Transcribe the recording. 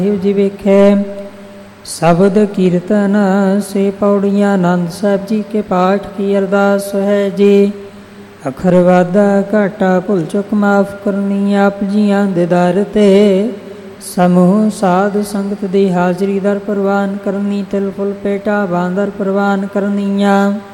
ਜੀ ਵੇਖੈ। ਸ਼ਬਦ ਕੀਰਤਨ ਸੇ ਪੌੜੀਆਂ ਆਨੰਦ ਸਾਹਿਬ ਜੀ ਕੇ ਪਾਠ ਕੀ ਅਰਦਾਸ ਹੈ ਜੀ। ਅਖਰ ਵਾਧਾ ਘਾਟਾ ਭੁੱਲ ਚੁੱਕ ਮਾਫ ਕਰਨੀ ਆਪ ਜੀਆਂ ਦੇ ਦਰ ਤੇ। ਸਮੂਹ ਸਾਧ ਸੰਗਤ ਦੀ ਹਾਜ਼ਰੀ ਦਰ ਪ੍ਰਵਾਨ ਕਰਨੀ। ਤਿਲ ਫੁਲ ਪੇਟਾ ਬਾਂਦਰ ਪ੍ਰਵਾਨ ਕਰਨੀਆਂ।